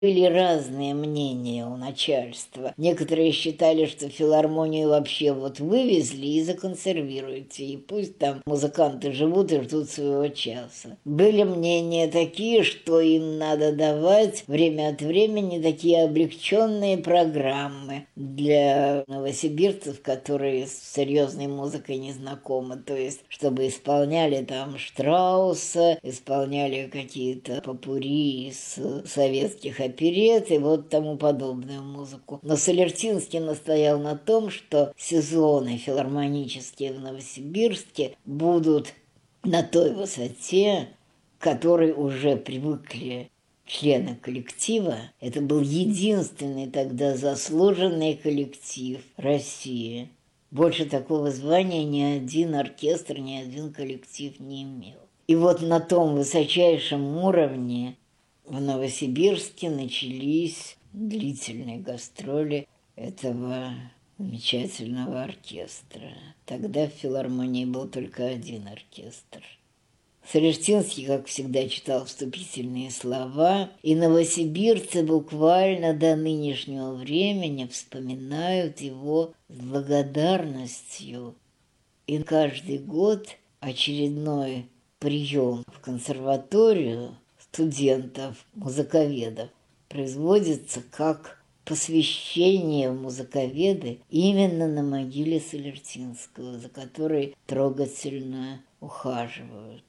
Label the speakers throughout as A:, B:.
A: Были разные мнения у начальства. Некоторые считали, что филармонию вообще вот вывезли и законсервируйте, и пусть там музыканты живут и ждут своего часа. Были мнения такие, что им надо давать время от времени такие облегченные программы для новосибирцев, которые с серьезной музыкой не знакомы. То есть, чтобы исполняли там Штрауса, исполняли какие-то попурри из советских оперет и вот тому подобную музыку. Но Солертинский настоял на том, что сезоны филармонические в Новосибирске будут на той высоте, к которой уже привыкли члены коллектива. Это был единственный тогда заслуженный коллектив России. Больше такого звания ни один оркестр, ни один коллектив не имел. И вот на том высочайшем уровне в Новосибирске начались длительные гастроли этого замечательного оркестра. Тогда в филармонии был только один оркестр. Солертинский, как всегда, читал вступительные слова, и новосибирцы буквально до нынешнего времени вспоминают его с благодарностью. И каждый год очередной прием в консерваторию студентов-музыковедов производится как посвящение в музыковеды именно на могиле Солертинского, за которой трогательно ухаживают.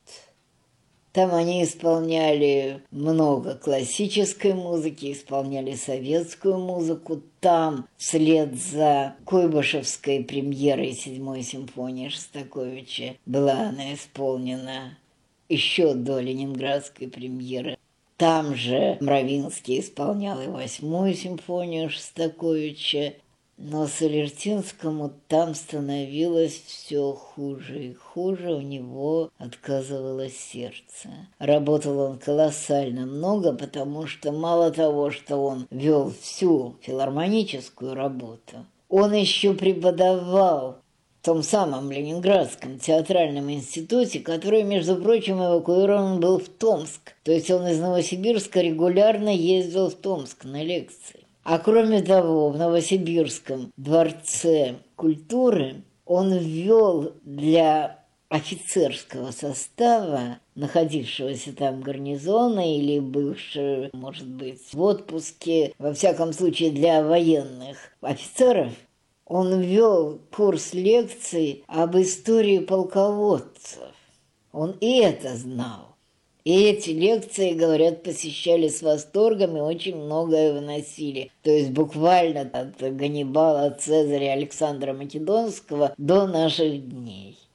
A: Там они исполняли много классической музыки, исполняли советскую музыку. Там, вслед за Куйбышевской премьерой седьмой симфонии Шостаковича, была она исполнена еще до ленинградской премьеры. Там же Мравинский исполнял и восьмую симфонию Шостаковича. Но Солертинскому там становилось все хуже и хуже, у него отказывалось сердце. Работал он колоссально много, потому что мало того, что он вел всю филармоническую работу, он еще преподавал в том самом Ленинградском театральном институте, который, между прочим, эвакуирован был в Томск. То есть он из Новосибирска регулярно ездил в Томск на лекции. А кроме того, в Новосибирском дворце культуры он ввел для офицерского состава, находившегося там гарнизона или бывшего, может быть, в отпуске, во всяком случае для военных офицеров, он ввел курс лекций об истории полководцев. Он и это знал. И эти лекции, говорят, посещали с восторгом и очень многое выносили. То есть буквально от Ганнибала, Цезаря, Александра Македонского до наших дней.